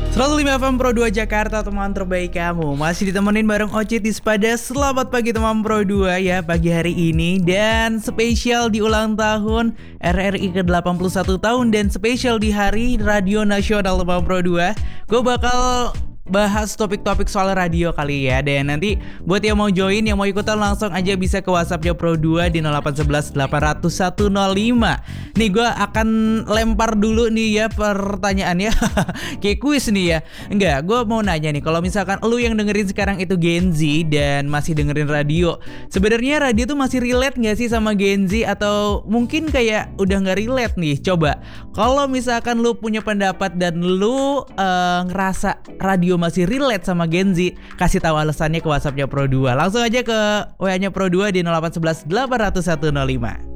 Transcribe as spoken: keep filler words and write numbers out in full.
seratus lima F M Pro dua Jakarta, teman terbaik kamu. Masih ditemenin bareng Ocit di Spada. Selamat pagi teman Pro dua ya pagi hari ini. Dan spesial di ulang tahun R R I ke delapan puluh satu tahun. Dan spesial di hari Radio Nasional teman Pro dua. Gue bakal bahas topik-topik soal radio kali ya. Dan nanti buat yang mau join, yang mau ikutan, langsung aja bisa ke WhatsAppnya Pro dua di nol delapan satu satu delapan nol nol satu nol lima. Nih gue akan lempar dulu nih ya pertanyaannya. Kayak kuis nih ya. Enggak, gue mau nanya nih, kalau misalkan lu yang dengerin sekarang itu Gen Z dan masih dengerin radio, sebenarnya radio tuh masih relate gak sih sama Gen Z? Atau mungkin kayak udah gak relate nih? Coba kalau misalkan lu punya pendapat dan lu uh, ngerasa radio masih relate sama Gen Z, kasih tahu alasannya ke WhatsAppnya Pro dua. Langsung aja ke W A-nya Pro dua di nol delapan satu satu delapan nol satu nol lima.